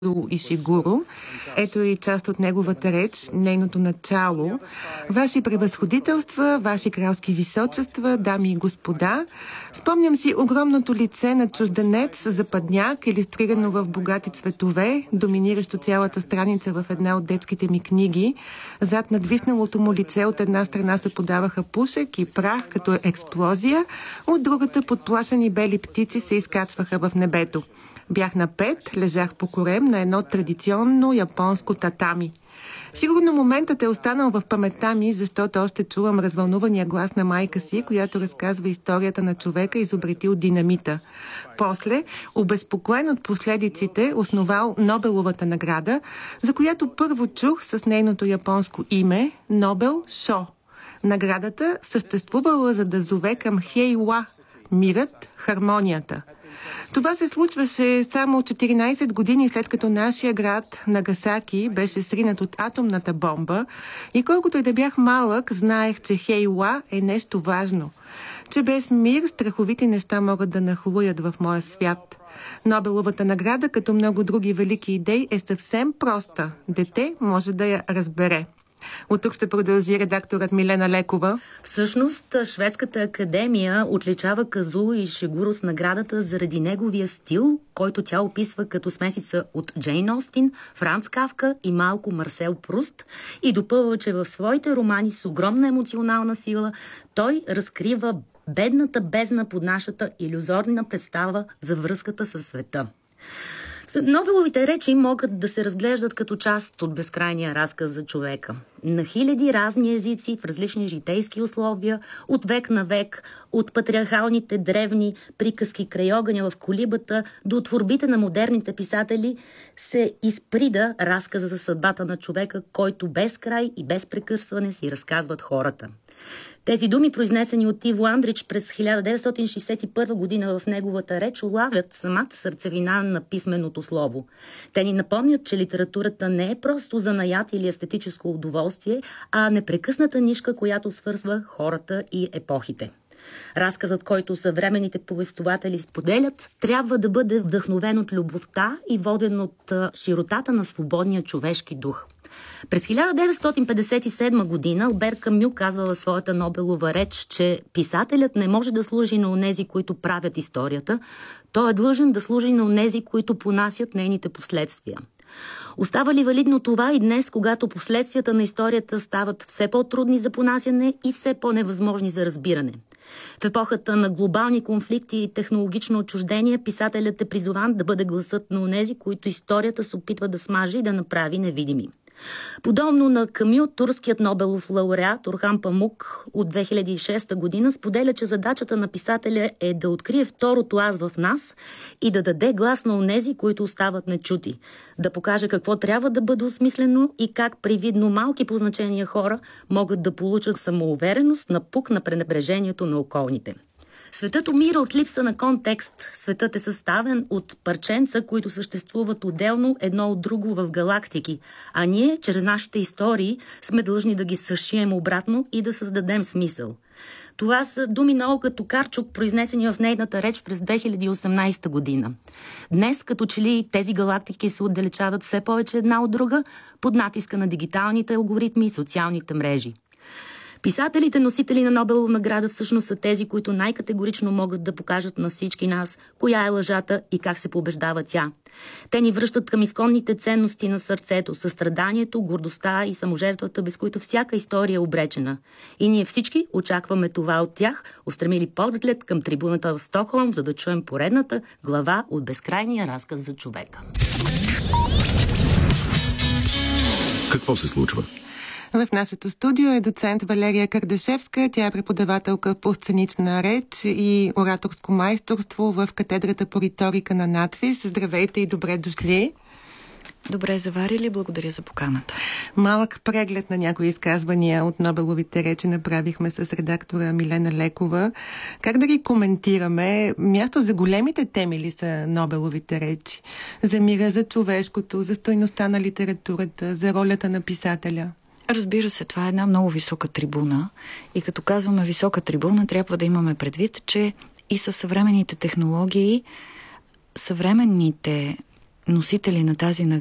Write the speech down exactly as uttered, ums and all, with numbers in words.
Ишигуро. Ето и част от неговата реч, нейното начало. Ваши превъзходителства, ваши кралски височества, дами и господа. Спомням си огромното лице на чужденец, западняк, илюстрирано в богати цветове, доминиращо цялата страница в една от детските ми книги. Зад надвисналото му лице от една страна се подаваха пушек и прах като експлозия, от другата подплашени бели птици се изкачваха в небето. Бях на пет, лежах по корем на едно традиционно японско татами. Сигурно моментът е останал в паметта ми, защото още чувам развълнувания глас на майка си, която разказва историята на човека, изобретил динамита. После, обезпокоен от последиците, основал Нобеловата награда, за която първо чух с нейното японско име Нобел Шо. Наградата съществувала за да зове към Хейуа – мирът, хармонията. Това се случваше само четиринайсет години след като нашия град Нагасаки беше сринат от атомната бомба и колкото и да бях малък, знаех, че Хейуа е нещо важно. Че без мир страховити неща могат да нахлуят в моя свят. Нобеловата награда, като много други велики идеи, е съвсем проста. Дете може да я разбере. От тук ще продължи редакторът Милена Лекова. Всъщност, Шведската академия отличава Казуо Ишигуро с наградата заради неговия стил, който тя описва като смесица от Джейн Остин, Франц Кафка и малко Марсел Пруст и допълва, че в своите романи с огромна емоционална сила той разкрива бедната бездна под нашата илюзорна представа за връзката със света. Нобеловите речи могат да се разглеждат като част от безкрайния разказ за човека. На хиляди разни езици, в различни житейски условия, от век на век, от патриархалните древни приказки край огъня в колибата до творбите на модерните писатели се изприда разказа за съдбата на човека, който без край и без прекъсване си разказват хората. Тези думи, произнесени от Иво Андрич през хиляда деветстотин шейсет и първа година в неговата реч, улавят самата сърцевина на писменото слово. Те ни напомнят, че литературата не е просто занаят или естетическо удоволствие, а непрекъсната нишка, която свързва хората и епохите. Разказът, който съвременните повествователи споделят, трябва да бъде вдъхновен от любовта и воден от широтата на свободния човешки дух. През хиляда деветстотин петдесет и седма година Албер Камю казва във своята Нобелова реч, че писателят не може да служи на онези, които правят историята, той е длъжен да служи на онези, които понасят нейните последствия. Остава ли валидно това и днес, когато последствията на историята стават все по-трудни за понасяне и все по-невъзможни за разбиране? В епохата на глобални конфликти и технологично отчуждение писателят е призован да бъде гласът на онези, които историята се опитва да смаже и да направи невидими. Подобно на Камю, турският Нобелов лауреат Орхан Памук от две хиляди и шеста година споделя, че задачата на писателя е да открие второто аз в нас и да даде глас на онези, които остават нечути, да покаже какво трябва да бъде осмислено и как привидно малки по значение хора могат да получат самоувереност, напук на пренебрежението на околните. Светът умира от липса на контекст. Светът е съставен от парченца, които съществуват отделно едно от друго в галактики, а ние, чрез нашите истории, сме длъжни да ги съшием обратно и да създадем смисъл. Това са думи на Олга Токарчук, произнесени в нейната реч през две хиляди и осемнайсета година. Днес, като че ли тези галактики се отдалечават все повече една от друга под натиска на дигиталните алгоритми и социалните мрежи. Писателите, носители на Нобелова награда, всъщност са тези, които най-категорично могат да покажат на всички нас коя е лъжата и как се побеждава тя. Те ни връщат към изконните ценности на сърцето, състраданието, гордостта и саможертвата, без които всяка история е обречена. И ние всички очакваме това от тях, устремили поглед към трибуната в Стокхолм, за да чуем поредната глава от безкрайния разказ за човека. Какво се случва? В нашето студио е доцент Валерия Кардашевска. Тя е преподавателка по сценична реч и ораторско майсторство в катедрата по риторика на НАТФИЗ. Здравейте и добре дошли. Добре заварили, благодаря за поканата. Малък преглед на някои изказвания от Нобеловите речи направихме с редактора Милена Лекова. Как да ги коментираме? Място за големите теми ли са Нобеловите речи? За мира, за човешкото, за стойността на литературата, за ролята на писателя? Разбира се, това е една много висока трибуна и като казваме висока трибуна, трябва да имаме предвид, че и със съвременните технологии, съвременните носители на тази награда